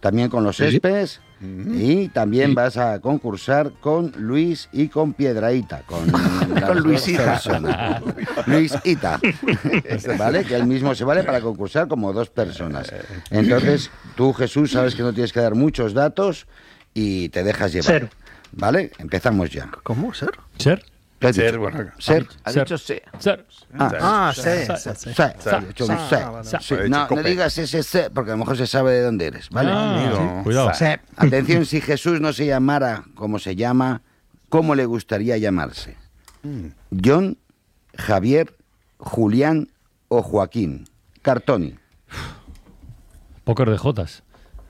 también con los Espes, y también vas a concursar con Luis y con Piedrahíta, con Luisita. Luisita, ¿vale? Que él mismo se vale para concursar como 2 personas. Entonces, tú, Jesús, sabes que no tienes que dar muchos datos y te dejas llevar. Ser. ¿Vale? Empezamos ya. ¿Cómo? ¿Ser? Ser. ¿Qué has Ser, dicho? bueno. Ser. Ha Ser. dicho sí. Ser. Sí. No digas ese porque a lo mejor se sabe de dónde eres, ¿vale? Amigo. Cuidado. Atención, si Jesús no se llamara como se llama, ¿cómo le gustaría llamarse? John, Javier, Julián o Joaquín. Cartoni. Póker de Jotas.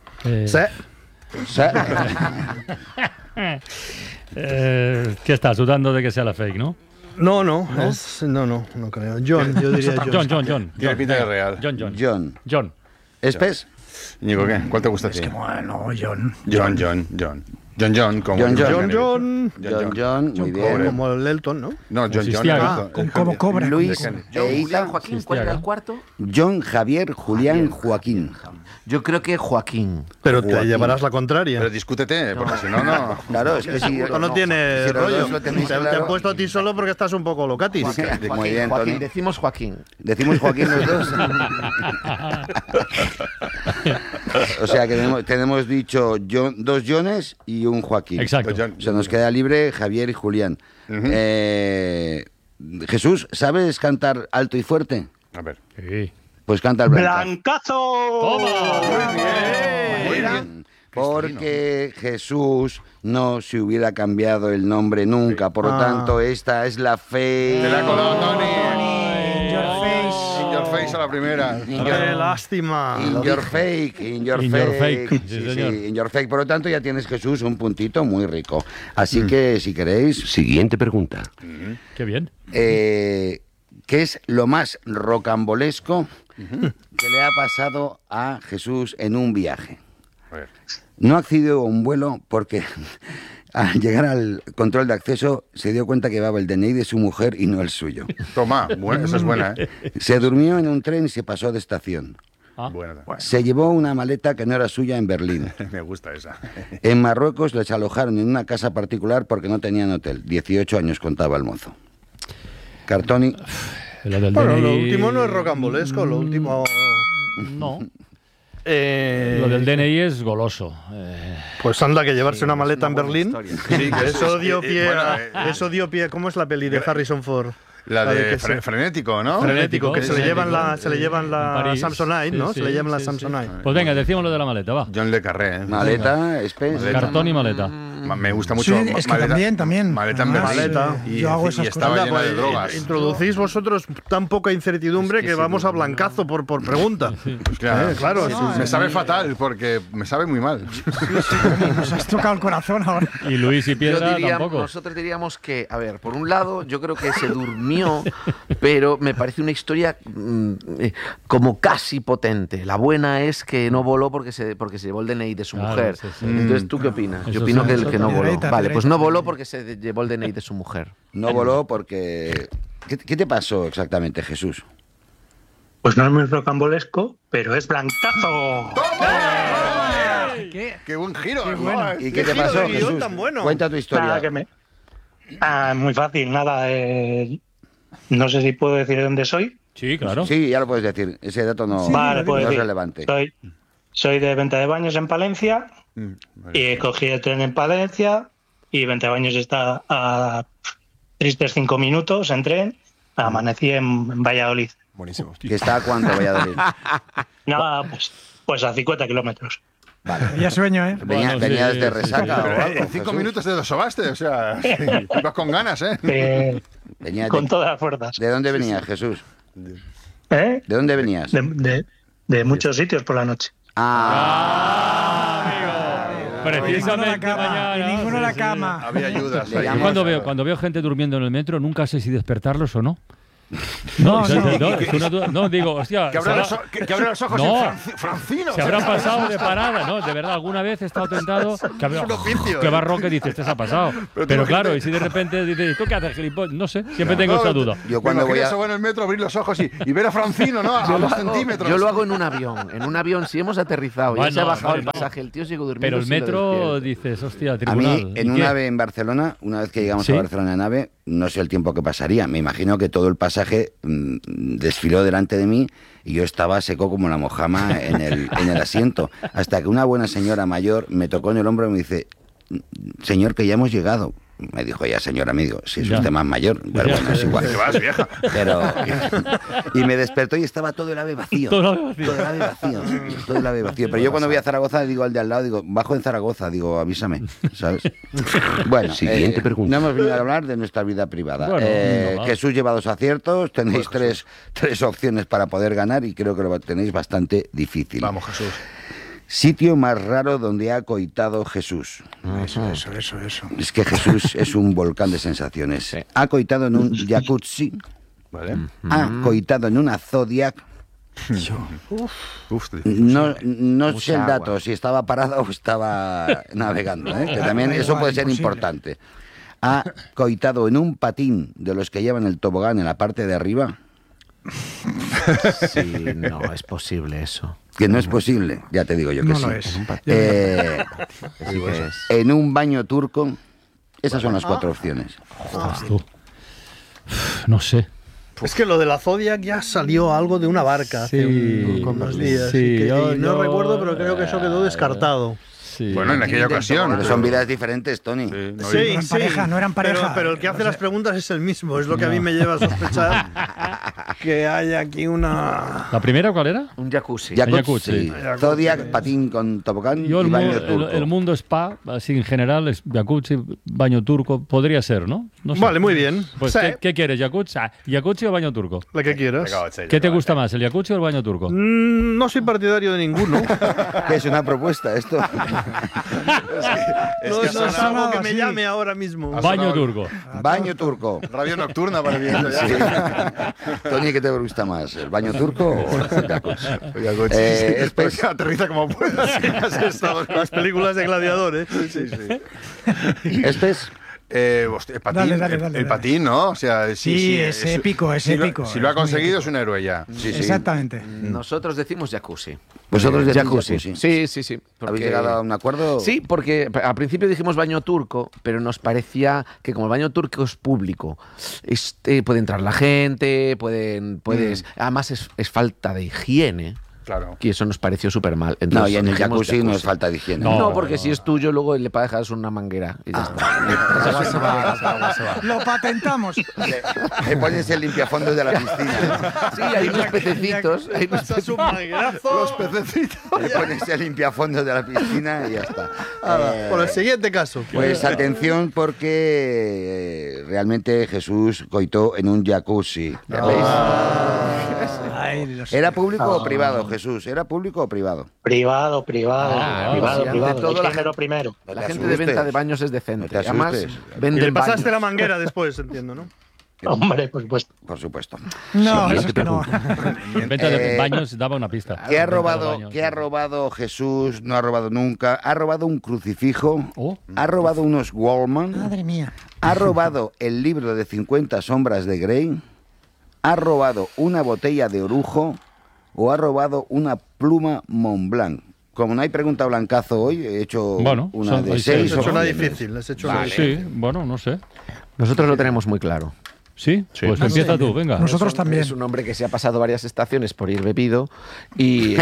¿Qué estás dudando de que sea la fake, no? No creo. John, yo diría John. Tiene pinta de real. John. ¿Espes? Ñigo, ¿qué? ¿Cuál te gusta a ti? Bueno, John. John, como John, muy bien. como el Elton, ¿no? No, John. Como cobra. Luis, Julián, Joaquín, ¿cuál era el cuarto? John, Javier, Julián, Joaquín. Yo creo que Joaquín. Pero te llevarás la contraria. Pero discútete, porque si no, no. Claro, es que si No tiene si los rollo. dos lo tenéis Te claro. han puesto a ti solo porque estás un poco locatis. Muy bien, Tony. Decimos Joaquín. Decimos Joaquín los dos. O sea que tenemos dicho dos Jones y un Joaquín. Exacto. Se nos queda libre Javier y Julián. Jesús, ¿sabes cantar alto y fuerte? A ver. Sí. Pues canta el Blanca. ¡Blancazo! ¡Toma! Muy bien. Porque Jesús no se hubiera cambiado el nombre nunca. Por lo tanto, esta es la fe. Te la ha colado, Tony. In your face. In your face a la primera. ¡Qué lástima! In your fake. In your fake. Sí, Sí, señor. in your fake. Por lo tanto, ya tienes, Jesús, un puntito muy rico. Así que, si queréis, Siguiente pregunta. Qué bien. ¿qué es lo más rocambolesco que le ha pasado a Jesús en un viaje? A ver. No accedió a un vuelo porque al llegar al control de acceso se dio cuenta que llevaba el DNI de su mujer y no el suyo. Toma, esa es buena, ¿eh? Se durmió en un tren y se pasó de estación. Buena. Se llevó una maleta que no era suya en Berlín. Me gusta esa. En Marruecos les alojaron en una casa particular porque no tenían hotel. 18 años contaba el mozo. Cartoni. Lo del Bueno, DNI... lo último no es rocambolesco, lo último... No. Lo del DNI es goloso. Pues anda, que llevarse una maleta en Berlín. Sí, que Eso dio pie bueno, eso dio pie. ¿Cómo es la peli de Harrison Ford? La de que se- frenético, ¿no? Frenético, que se le Frenético, llevan la en París. Samsonite, ¿no? Sí, se le llevan la sí, Samsonite. sí. Pues venga, decimos lo de la maleta, va. John Le Carré, ¿eh? Maleta, Spence. Cartón y maleta. Me gusta mucho. Sí, es que también. Maleta en Además, Berlín. maleta. Y, yo hago y esas estaba cosas. llena de Pues, drogas. introducís vosotros tan poca incertidumbre que vamos a blancazo por pregunta. Pues claro, Claro, me sabe fatal porque me sabe muy mal. Nos has tocado el corazón ahora. Y Luis y Piedra tampoco. Nosotros diríamos que, a ver, por un lado, yo creo que se durmió, pero me parece una historia como casi potente. La buena es que no voló porque se llevó el DNI de su Claro, mujer. sí, sí. Entonces, ¿tú qué opinas? Eso Yo opino sí, que eso no voló. Pedreta, Vale, pues no pedreta. voló porque se llevó el DNI de su mujer. No voló porque... ¿Qué te pasó exactamente, Jesús? Pues no es muy rocambolesco, pero es blancazo. ¡Qué buen giro! Qué bueno. ¿Y qué te pasó, giro de guión Jesús? tan bueno. Cuenta tu historia. Nada, muy fácil, nada. No sé si puedo decir de dónde soy. Sí, claro. Sí, ya lo puedes decir. Ese dato no, Vale, no puedo es decir. relevante. Soy de Venta de Baños en Palencia y cogí el tren en Palencia y Venta de Baños está a tristes 5 minutos en tren. Amanecí en Valladolid. Buenísimo. ¿Que está a cuánto, Valladolid? Nada, pues a 50 kilómetros. Ya sueño, ¿eh? Venía sí, de resaca o algo, En 5 Jesús. minutos te lo sobaste, o sea, ibas con ganas, ¿eh? Venía Con todas las fuerzas. ¿De dónde venías, Jesús? ¿Eh? ¿De dónde venías? De muchos sitios por la noche. Precisamente mañana. Y ninguno sí, la sí. cama. Había ayudas. Le ahí. llamo- Cuando veo gente durmiendo en el metro, nunca sé si despertarlos o no. No, no. es una duda. No, digo, hostia. Que abra los ojos No. en Francino. Se habrán pasado de parada, ¿no? De verdad, alguna vez he estado tentado. Que Barroque dice, este se ha pasado. Pero claro, y si de repente dices, ¿tú qué haces, gilipollas? No sé, siempre tengo esa duda. Yo cuando voy a... eso en el metro, abrir los ojos y ver a Francino, ¿no? A 2 centímetros. Yo lo hago en un avión. En un avión, si hemos aterrizado, ya Bueno, se ha bajado el no. pasaje, el tío sigue durmiendo. Pero el sí lo metro despierto. dices, hostia, A tribunal. mí, en ¿Y un qué? AVE en Barcelona, una vez que llegamos ¿Sí? a Barcelona en AVE, no sé el tiempo que pasaría. Me imagino que todo el pasaje desfiló delante de mí y yo estaba seco como la mojama en el asiento. Hasta que una buena señora mayor me tocó en el hombro y me dice, señor, que ya hemos llegado. Me dijo ella, señora, me dijo, si es Ya. usted más mayor, pero Ya. bueno, es igual. Te vas, vieja. Pero, y me despertó y estaba todo el AVE vacío. Todo el AVE vacío. Todo el AVE vacío. Todo el AVE vacío. Pero yo cuando voy a Zaragoza digo al de al lado, digo, bajo en Zaragoza, digo, avísame, ¿sabes? Bueno, Siguiente pregunta. no hemos venido a hablar de nuestra vida privada. Bueno, no, Jesús lleva 2 aciertos, tenéis tres opciones para poder ganar y creo que lo tenéis bastante difícil. Vamos, Jesús. Sitio más raro donde ha coitado Jesús. Eso. Es que Jesús es un volcán de sensaciones. Ha coitado en un jacuzzi, Vale. ha coitado en una Zodiac. Uf, No sé el agua. dato, si estaba parada o estaba navegando, ¿eh? Que también Da eso igual, puede ser imposible. importante. Ha coitado en un patín de los que llevan el tobogán en la parte de arriba, Sí, no, es posible eso. que no es posible, ya te digo yo que No sí. lo es. Sí que es. En un baño turco, esas son las 4 opciones. Ostras, tú. No sé. Es que lo de la Zodiac ya salió algo de una barca hace unos días. sí, y yo- no yo- recuerdo, pero creo que eso quedó descartado. Sí. Bueno, en aquella ocasión. Pero son vidas diferentes, Tony. no Sí, eran pareja, no eran pareja. Pero el que hace las preguntas es el mismo. Es lo que a mí me lleva a sospechar que hay aquí una... ¿La primera cuál era? Un jacuzzi. Jacuzzi, Jacuzzi. Zodiac, patín con tobogán Yo y baño el turco. mundo spa, así en general, es jacuzzi, baño turco, podría ser, ¿no? No sé. Vale, muy bien. Pues, Sí, ¿qué quieres, jacuzzi? ¿Jacuzzi o baño turco? la que quieras. ¿Qué te gusta más, el jacuzzi o el baño turco? No soy partidario de ninguno. ¿Qué es una propuesta esto? No es algo sonado que me así. llame ahora mismo. Baño turco. Baño turco. Radio nocturna para viendo ya. Sí. Tony, ¿qué te gusta más? ¿El baño turco o el jacuzzi? Espero que aterriza como puedas. Has estado- Las películas de gladiadores. Sí, sí. ¿Estes? Hostia, el patín, Dale. el patín, ¿no? O sea, Sí, es épico, es si lo- épico. Si lo ha Es muy conseguido, épico. es un héroe ya. Sí, sí. Exactamente. Nosotros decimos jacuzzi. ¿Vosotros decís Jacuzzi. jacuzzi? Sí, sí, sí. ¿Habéis porque- llegado a un acuerdo? Sí, porque al principio dijimos baño turco, pero nos parecía que como el baño turco es público, puede entrar la gente, puedes... Además es falta de higiene, Claro. y eso nos pareció súper mal. No, Entonces y en el dijimos jacuzzi no es falta de higiene. No. No, porque si es tuyo, luego le para dejar una manguera y ya está. Esa agua se va, esa agua se va. Lo patentamos. Le pones el limpiafondos de la piscina. Sí, hay unos pececitos. Hay unos Es un manguerazo. Los pececitos. Le pones el limpiafondos de la piscina y ya está. Por el siguiente caso. Pues atención porque realmente Jesús coitó en un jacuzzi. ¿Ya veis? Ay, los- ¿Era público o privado, Jesús? ¿Era público o privado? Privado. sí, ante Privado. todo El la género primero. No La te gente de asustes. venta de baños es No decente. te Además, asustes. Y venden le pasaste baños. la manguera después, entiendo, ¿no? Hombre, por supuesto. Por supuesto. No, eso es que no. En venta de baños daba una pista. ¿Qué ha Venta de robado, baños. ¿Qué ha robado Jesús? No ha robado nunca. Ha robado un crucifijo. Oh. Ha robado unos Wallman. Madre mía. Ha robado el libro de 50 sombras de Grey. Ha robado una botella de orujo. O ha robado una pluma Montblanc. Como no hay pregunta blancazo hoy, he hecho Bueno, una son- de hay 6 Has hecho una opciones. difícil. Has hecho una Vale. difícil. Sí, bueno, no sé. Nosotros lo tenemos muy claro. ¿Sí? Pues empieza tú, venga. Nosotros también. Es un hombre que se ha pasado varias estaciones por ir bebido y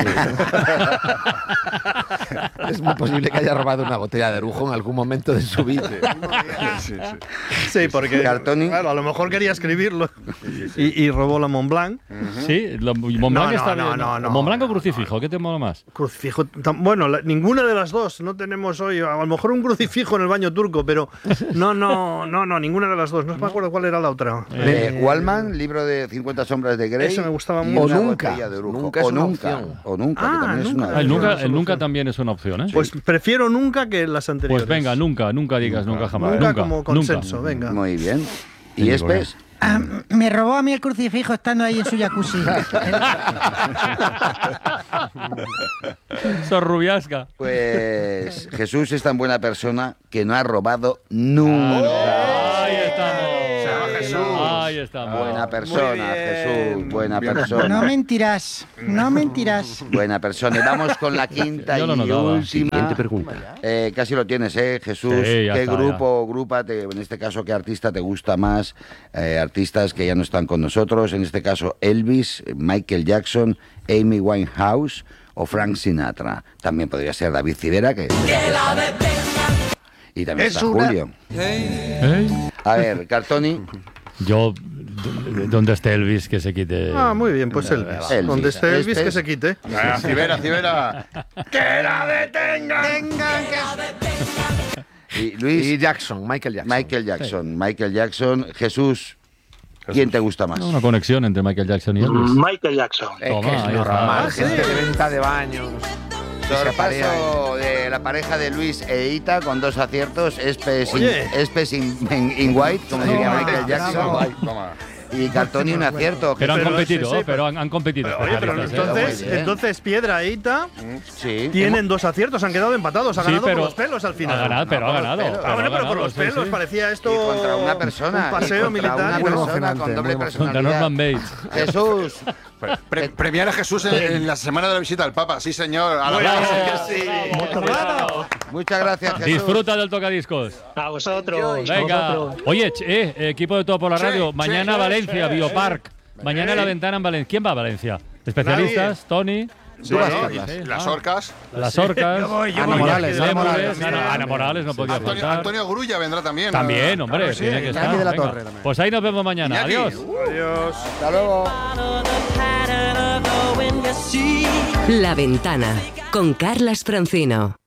es muy posible que haya robado una botella de orujo en algún momento de su vida. Sí, sí. Sí, porque Cartoni. claro, a lo mejor quería escribirlo y robó la Montblanc. Sí, Montblanc No, está no, bien. no, no. ¿Montblanc o crucifijo? ¿Qué te mola más? Crucifijo. Bueno, ninguna de las dos. No tenemos hoy. A lo mejor un crucifijo en el baño turco, pero no, ninguna de las dos. No me acuerdo cuál era la otra. Wallman, libro de 50 sombras de Grey. Ese me gustaba y mucho. una O nunca. botella de orujo. Nunca es o una nunca. opción. O nunca, que Ah, también es nunca. una El Nunca nunca, es el una nunca opción. también es una opción, ¿eh? Pues prefiero nunca que las anteriores. Pues venga, nunca digas nunca jamás. Nunca como consenso, venga. Muy bien. Te ¿Y digo, Espes? Me robó a mí el crucifijo estando ahí en su jacuzzi. Sorrubiasca. Pues Jesús es tan buena persona que no ha robado nunca. Ahí estamos. Jesús. Ahí estamos. Buena persona, Jesús. Buena persona. No mentirás, no mentirás. Buena persona. Y vamos con la quinta Yo y lo notaba. última. Siguiente pregunta. Casi lo tienes, Jesús. Sí, ya ¿Qué está, grupo o grupa, en este caso, qué artista te gusta más? Artistas que ya no están con nosotros. En este caso, Elvis, Michael Jackson, Amy Winehouse o Frank Sinatra. También podría ser David Civera, que y también está Julio. A ver, Cartoni. Yo, donde esté Elvis, que se quite. Muy bien, pues Elvis. Elvis. Donde esté Elvis, Este que es- se quite. Civera. ¡Que la detengan! Y Luis, Y Jackson, Michael Jackson. Michael Jackson. Jesús, ¿quién te gusta más? Una conexión entre Michael Jackson y Elvis. Michael Jackson. Toma, Que es ahí está. normal, gente de venta de baños. que se aparea. Sorpaso de la pareja de Luis e Ita con 2 aciertos. Espes Oye. in white, como diría Michael Jackson. Toma. Y Cartoni un acierto. Pero han Pero competido, sí, sí, pero han competido. Pero, oye, pero Estas parejas, Muy bien. entonces Piedra e Ita Sí. tienen 2 aciertos, han quedado empatados, ha Sí, ganado pero por los pelos al final. Ha ganado, pero ha ganado. pelos. Ah, bueno, pero por los sí, pelos sí. parecía esto Y contra una persona. un paseo y contra militar. Una y persona emocionante, con doble muy Contra personalidad. Norman Bates. Jesús. Premiar a Jesús en la semana de la visita al Papa. Sí, señor. A la Bueno, brava. sí. Bravo. Muchas gracias, Jesús. Disfruta del tocadiscos. A vosotros. Venga. Oye, equipo de Todo por la Sí, Radio. sí, Mañana sí, Valencia, sí, Biopark. Mañana en la ventana en Valencia. ¿Quién va a Valencia? ¿Especialistas? ¿Tony? Sí, las orcas. Las orcas. Ana Morales, Ana Ana Morales. Morales. Ana Morales no podía faltar. Antonio Grulla vendrá también. También, hombre, Claro, sí, tiene que Iñaki estar. de la Venga. Torre también. Pues ahí nos vemos mañana. Iñaki. Adiós. Adiós. Hasta luego. La Ventana con Carlas Francino.